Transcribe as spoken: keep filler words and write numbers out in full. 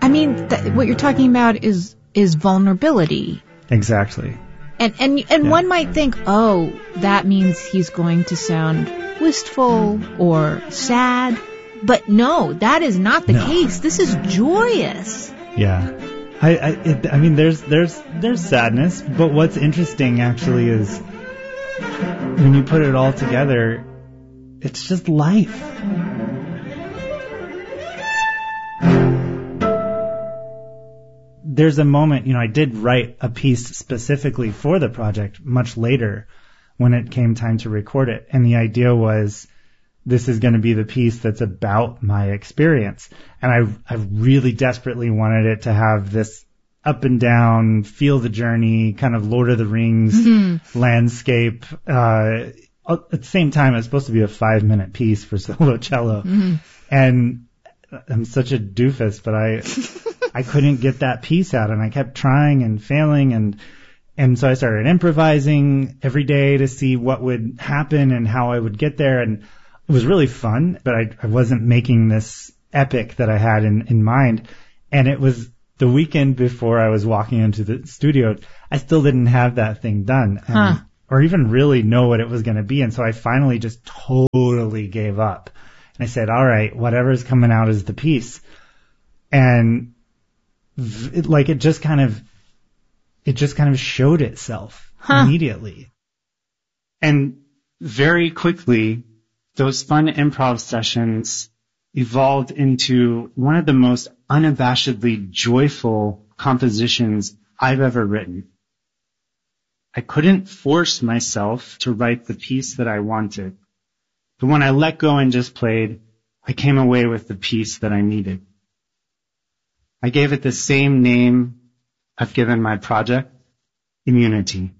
I mean, th- what you're talking about is is vulnerability. Exactly. And and and Yeah. one might think, oh, that means he's going to sound wistful or sad. But no, that is not the No. case. This is joyous. Yeah. I I, it, I mean, there's there's there's sadness, but what's interesting actually is when you put it all together, it's just life. There's a moment, you know, I did write a piece specifically for the project much later when it came time to record it. And the idea was this is going to be the piece that's about my experience. And I, I really desperately wanted it to have this up and down, feel the journey, kind of Lord of the Rings mm-hmm. landscape. Uh, at the same time, it's supposed to be a five minute piece for solo cello. Mm-hmm. And I'm such a doofus, but I, I couldn't get that piece out, and I kept trying and failing, and and so I started improvising every day to see what would happen and how I would get there, and it was really fun, but I, I wasn't making this epic that I had in, in mind. And it was the weekend before I was walking into the studio, I still didn't have that thing done, and, huh. or even really know what it was going to be, and so I finally just totally gave up. And I said, all right, whatever's coming out is the piece. And It, like it just kind of, it just kind of showed itself huh. immediately. And very quickly, those fun improv sessions evolved into one of the most unabashedly joyful compositions I've ever written. I couldn't force myself to write the piece that I wanted. But when I let go and just played, I came away with the piece that I needed. I gave it the same name I've given my project, Immunity.